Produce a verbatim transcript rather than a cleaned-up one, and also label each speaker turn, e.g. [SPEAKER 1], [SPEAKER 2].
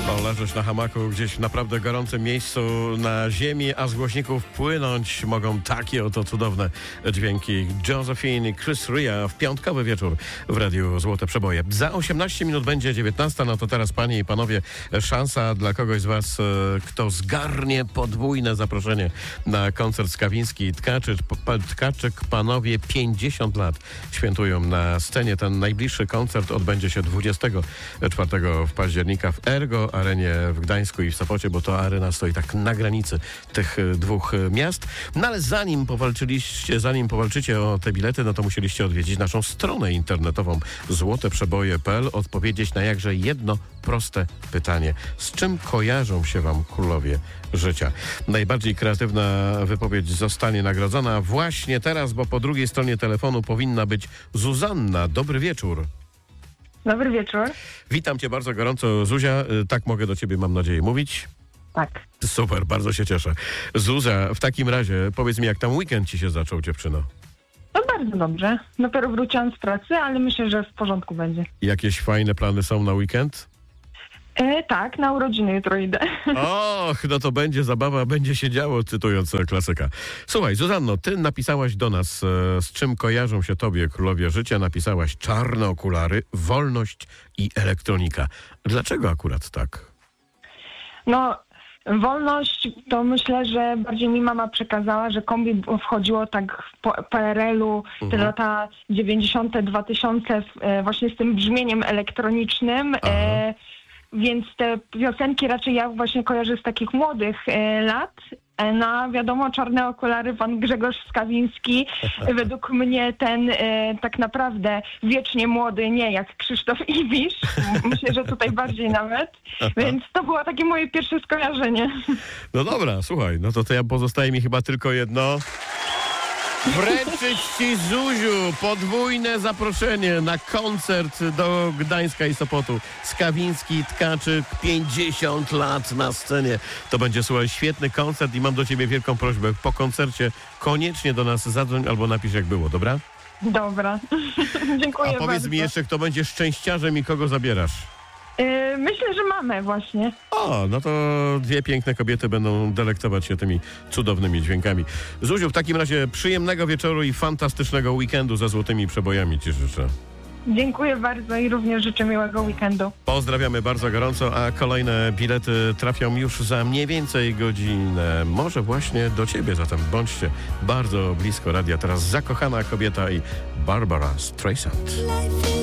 [SPEAKER 1] O, leżysz na hamaku gdzieś w naprawdę gorącym miejscu na ziemi, a z głośników płynąć mogą takie oto cudowne dźwięki. Josephine i Chris Ria w piątkowy wieczór w Radiu Złote Przeboje. Za osiemnaście minut będzie dziewiętnasta, no to teraz, panie i panowie, szansa dla kogoś z was, kto zgarnie podwójne zaproszenie na koncert Skawiński i Tkaczyk. Tkaczyk, panowie, pięćdziesiąt lat świętują na scenie. Ten najbliższy koncert odbędzie się dwudziestego czwartego października w Ergo Arenie w Gdańsku i w Sopocie, bo to arena stoi tak na granicy tych dwóch miast. No ale zanim powalczyliście, zanim powalczycie o te bilety, no to musieliście odwiedzić naszą stronę internetową złote przeboje kropka p l, odpowiedzieć na jakże jedno proste pytanie. Z czym kojarzą się wam królowie życia? Najbardziej kreatywna wypowiedź zostanie nagrodzona właśnie teraz, bo po drugiej stronie telefonu powinna być Zuzanna. Dobry wieczór.
[SPEAKER 2] Dobry wieczór.
[SPEAKER 1] Witam cię bardzo gorąco, Zuzia. Tak mogę do ciebie, mam nadzieję, mówić?
[SPEAKER 2] Tak.
[SPEAKER 1] Super, bardzo się cieszę. Zuzia, w takim razie powiedz mi, jak tam weekend ci się zaczął, dziewczyno?
[SPEAKER 2] No bardzo dobrze. Dopiero wróciłam z pracy, ale myślę, że w porządku będzie.
[SPEAKER 1] Jakieś fajne plany są na weekend?
[SPEAKER 2] E, tak, na urodziny jutro idę.
[SPEAKER 1] Och, no to będzie zabawa, będzie się działo, cytując klasyka. Słuchaj, Zuzanno, ty napisałaś do nas, e, z czym kojarzą się tobie królowie życia. Napisałaś czarne okulary, wolność i elektronika. Dlaczego akurat tak?
[SPEAKER 2] No, wolność to myślę, że bardziej mi mama przekazała, że kombi wchodziło tak w po- P R L-u, te
[SPEAKER 1] Mhm.
[SPEAKER 2] lata dziewięćdziesiąte, dwa-tysiące, e, właśnie z tym brzmieniem elektronicznym. E, więc te piosenki raczej ja właśnie kojarzę z takich młodych e, lat. E, No a wiadomo, czarne okulary, pan Grzegorz Skawiński, według mnie ten e, tak naprawdę wiecznie młody, nie jak Krzysztof Ibisz. Myślę, że tutaj bardziej nawet. Więc to było takie moje pierwsze skojarzenie.
[SPEAKER 1] No dobra, słuchaj, no to, to ja pozostaje mi chyba tylko jedno. Wręczyć ci, Zuziu, podwójne zaproszenie na koncert do Gdańska i Sopotu. Skawiński i Tkaczyk, pięćdziesiąt lat na scenie. To będzie, słuchaj, świetny koncert i mam do ciebie wielką prośbę. Po koncercie koniecznie do nas zadzwoń albo napisz, jak było, dobra?
[SPEAKER 2] Dobra. Dziękuję
[SPEAKER 1] A powiedz
[SPEAKER 2] bardzo.
[SPEAKER 1] mi jeszcze, kto będzie szczęściarzem i kogo zabierasz?
[SPEAKER 2] Yy, myślę, że mamy właśnie.
[SPEAKER 1] O, no to dwie piękne kobiety będą delektować się tymi cudownymi dźwiękami. Zuziu, w takim razie przyjemnego wieczoru i fantastycznego weekendu ze złotymi przebojami ci życzę.
[SPEAKER 2] Dziękuję bardzo i również życzę miłego weekendu.
[SPEAKER 1] Pozdrawiamy bardzo gorąco, a kolejne bilety trafią już za mniej więcej godzinę. Może właśnie do ciebie, zatem bądźcie bardzo blisko radia. Teraz zakochana kobieta i Barbara Streisand.